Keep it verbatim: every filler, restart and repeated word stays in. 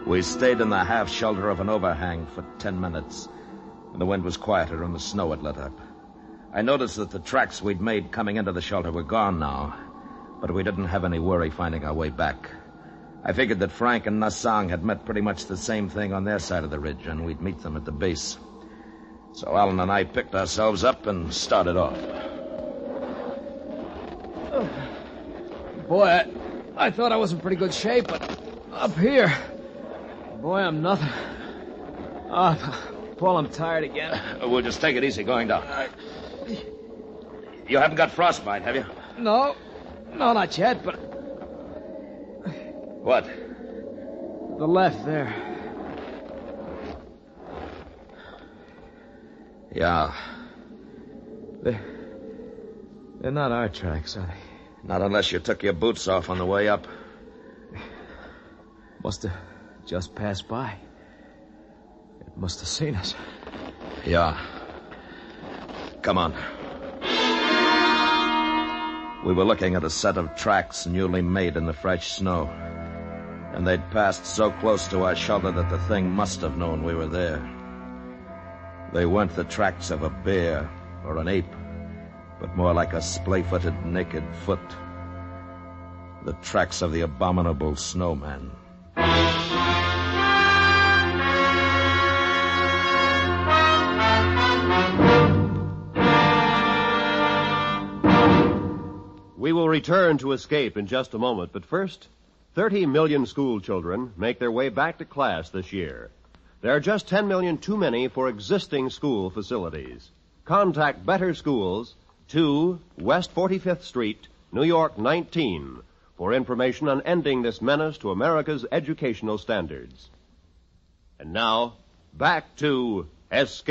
We stayed in the half shelter of an overhang for ten minutes. And the wind was quieter and the snow had let up. I noticed that the tracks we'd made coming into the shelter were gone now, but we didn't have any worry finding our way back. I figured that Frank and Nassang had met pretty much the same thing on their side of the ridge, and we'd meet them at the base. So Alan and I picked ourselves up and started off. Oh. Boy, I, I thought I was in pretty good shape, but up here, boy, I'm nothing. Oh, Paul, I'm tired again. Uh, we'll just take it easy going down. I... You haven't got frostbite, have you? No. No, not yet, but... What? The left there. Yeah. They're, they're not our tracks, are they? Not unless you took your boots off on the way up. Must have just passed by. It must have seen us. Yeah. Come on. We were looking at a set of tracks newly made in the fresh snow. And they'd passed so close to our shelter that the thing must have known we were there. They weren't the tracks of a bear or an ape, but more like a splay-footed naked foot. The tracks of the abominable snowman. We will return to Escape in just a moment, but first, thirty million school children make their way back to class this year. There are just ten million too many for existing school facilities. Contact Better Schools, two West forty-fifth Street, New York nineteen, for information on ending this menace to America's educational standards. And now, back to Escape.